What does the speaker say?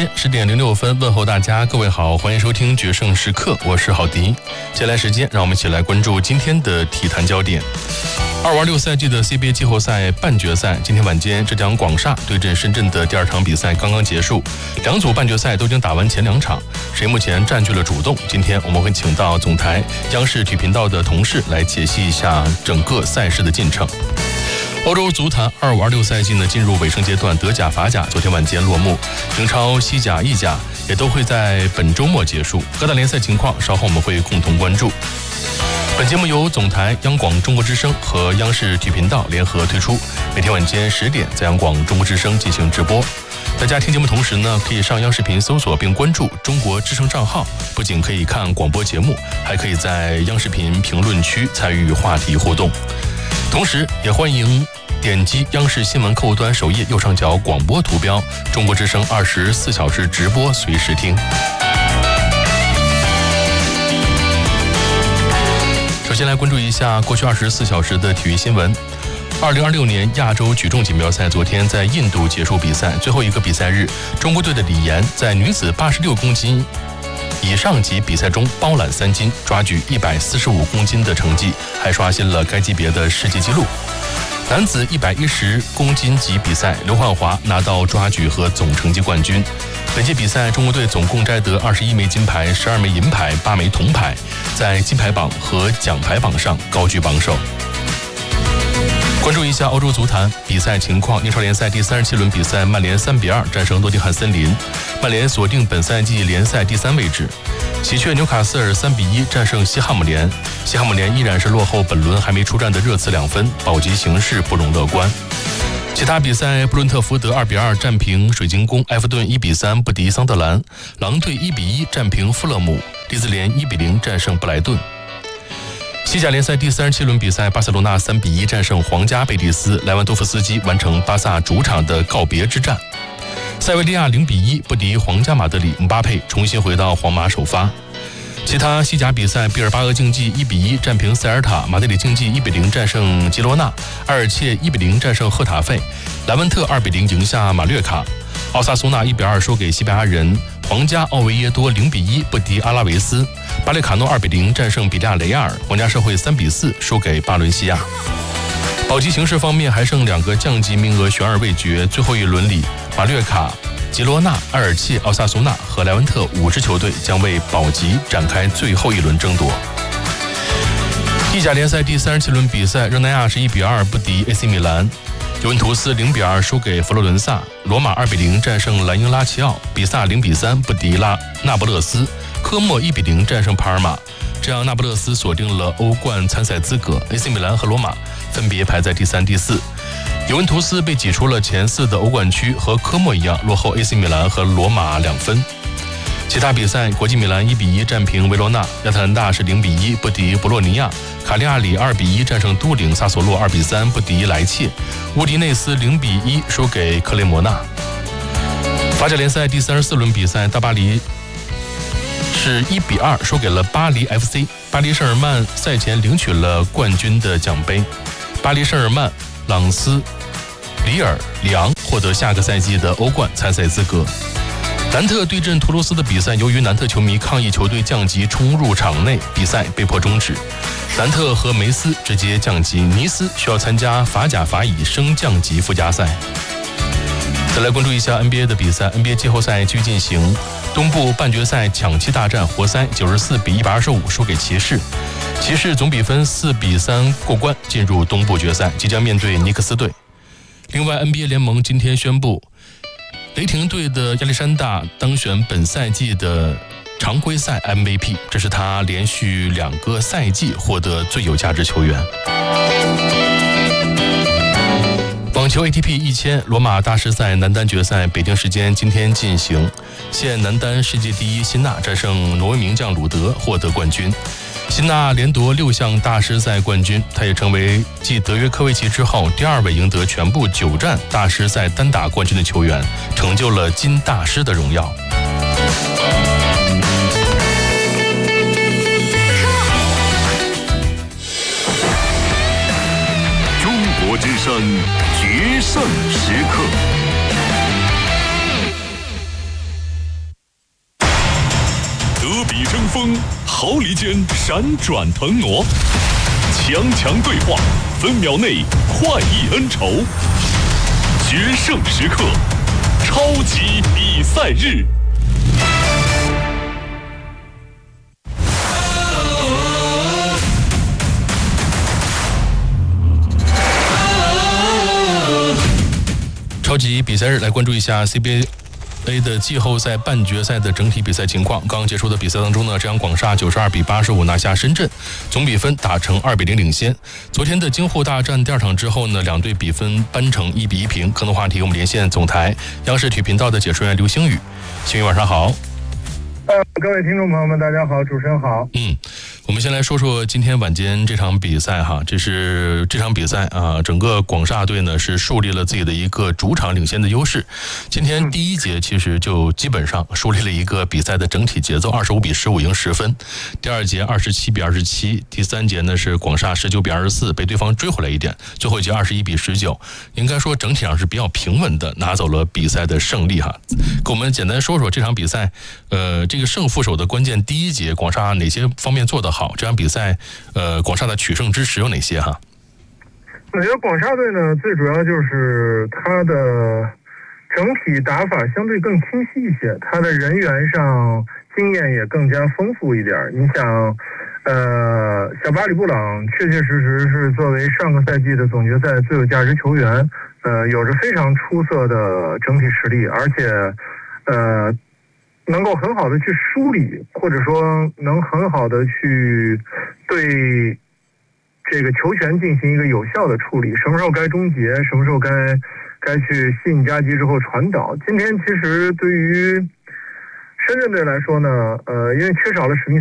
间10点06分，问候大家，各位好，欢迎收听决胜时刻，我是郝迪。接下来时间，让我们一起来关注今天的体坛焦点。2×26赛季的 CBA 季后赛半决赛，今天晚间浙江广厦对阵深圳的第2场比赛刚刚结束，两组半决赛都已经打完前2场，谁目前占据了主动？今天我们会请到总台央视体育频道的同事来解析一下整个赛事的进程。欧洲足坛2×26赛季呢进入尾声阶段，德甲、法甲昨天晚间落幕，英超、西甲、意甲也都会在本周末结束。各大联赛情况稍后我们会共同关注。本节目由总台央广中国之声和央视体育频道联合推出，每天晚间10点在央广中国之声进行直播。大家听节目同时呢，可以上央视频搜索并关注中国之声账号，不仅可以看广播节目，还可以在央视频评论区参与话题互动。同时也欢迎点击央视新闻客户端首页右上角广播图标，中国之声24小时直播随时听。首先来关注一下过去24小时的体育新闻。2026年亚洲举重锦标赛昨天在印度结束比赛，最后一个比赛日，中国队的李岩在女子86公斤以上级比赛中包揽3金，抓举145公斤的成绩，还刷新了该级别的世界纪录。男子110公斤级比赛，刘焕华拿到抓举和总成绩冠军。本届比赛，中国队总共摘得21枚金牌、12枚银牌、8枚铜牌，在金牌榜和奖牌榜上高居榜首。关注一下欧洲足坛比赛情况，英超联赛第37轮比赛，曼联3-2战胜诺丁汉森林，曼联锁定本赛季联赛第3位置。喜鹊纽卡斯尔3-1战胜西汉姆联，西汉姆联依然是落后本轮还没出战的热刺2分，保级形势不容乐观。其他比赛，布伦特福德2-2战平水晶宫，埃弗顿1-3不敌桑德兰，狼队1-1战平富勒姆，利兹联1-0战胜布莱顿。西甲联赛第37轮比赛，巴塞罗那3-1战胜皇家贝蒂斯，莱万多夫斯基完成巴萨主场的告别之战。塞维利亚0-1不敌皇家马德里，姆巴佩重新回到皇马首发。其他西甲比赛，毕尔巴鄂竞技1-1战平塞尔塔，马德里竞技1-0战胜吉罗纳，埃尔切1-0战胜赫塔费，莱文特2-0赢下马略卡，奥萨苏纳1-2输给西班牙人，皇家奥维耶多0-1不敌阿拉维斯，巴列卡诺2-0战胜比利亚雷亚尔，皇家社会3-4输给巴伦西亚。保级形势方面，还剩2个降级名额悬而未决，最后一轮里，马略卡、吉罗纳、埃尔切、奥萨苏纳和莱文特5支球队将为保级展开最后一轮争夺。意甲联赛第37轮比赛，热那亚是1-2不敌 AC 米兰，尤文图斯0-2输给佛罗伦萨，罗马2-0战胜莱茵拉齐奥，比萨0-3不敌那不勒斯，科莫1-0战胜帕尔马，这样那不勒斯锁定了欧冠参赛资格， AC 米兰和罗马分别排在第3、第4。尤文图斯被挤出了前4的欧冠区，和科莫一样落后 AC 米兰和罗马2分。其他比赛，国际米兰1-1战平维罗纳，亚特兰大是0-1不敌博洛尼亚，卡利亚里2-1战胜都灵，萨索洛2-3不敌莱切，乌迪内斯0-1输给克雷摩纳。法甲联赛第34轮比赛，大巴黎是1-2输给了巴黎 FC， 巴黎圣日耳曼赛前领取了冠军的奖杯，巴黎圣日耳曼、朗斯、里尔、里昂获得下个赛季的欧冠参赛资格。南特对阵图卢斯的比赛，由于南特球迷抗议球队降级冲入场内，比赛被迫终止。南特和梅斯直接降级，尼斯需要参加法甲法乙升降级附加赛。再来关注一下 NBA 的比赛， NBA 季后赛继续进行，东部半决赛抢七大战，活塞94比125输给骑士，骑士总比分4-3过关，进入东部决赛，即将面对尼克斯队。另外 NBA 联盟今天宣布，雷霆队的亚历山大当选本赛季的常规赛 MVP， 这是他连续2个赛季获得最有价值球员。网球 ATP 1000罗马大师赛男单决赛，北京时间今天进行，现男单世界第1辛纳战胜挪威名将鲁德获得冠军。辛纳连夺6项大师赛冠军，他也成为继德约科维奇之后第2位赢得全部9战大师赛单打冠军的球员，成就了金大师的荣耀。 中国之声决胜时刻。 毫厘间闪转腾挪，强强对话，分秒内快意恩仇，决胜时刻，超级比赛日。 超级比赛日来关注一下 CBA的季后赛半决赛的整体比赛情况。刚刚结束的比赛当中呢，浙江广厦92比85拿下深圳，总比分打成2比0领先。昨天的京沪大战第二场之后呢，两队比分扳成1比1平。更多话题我们连线总台央视体育频道的解说员刘星宇。星宇晚上好。 各位听众朋友们大家好，主持人好。 我们先来说说今天晚间这场比赛哈，这场比赛啊，整个广厦队呢是树立了自己的一个主场领先的优势。今天第一节其实就基本上树立了一个比赛的整体节奏，25比15赢10分。第二节27比27，第三节呢是广厦19比24被对方追回来一点，最后一节21比19，应该说整体上是比较平稳的拿走了比赛的胜利哈。给我们简单说说这场比赛，这个胜负手的关键第一节广厦哪些方面做得好？这场比赛，广厦的取胜之时有哪些哈？ 我觉得广厦队呢，最主要就是他的整体打法相对更清晰一些，他的人员上经验也更加丰富一点。你想，小巴里布朗确确实实是作为上个赛季的总决赛最有价值球员，有着非常出色的整体实力，而且，能够很好的去梳理，或者说能很好的去对这个球权进行一个有效的处理，什么时候该终结，什么时候该去吸引夹击之后传导。今天其实对于深圳队来说呢，因为缺少了史密